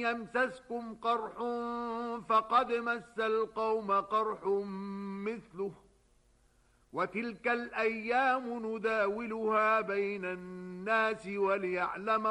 يمسسكم قرح فقد مس القوم قرح مثله وتلك الأيام نداولها بين الناس وليعلم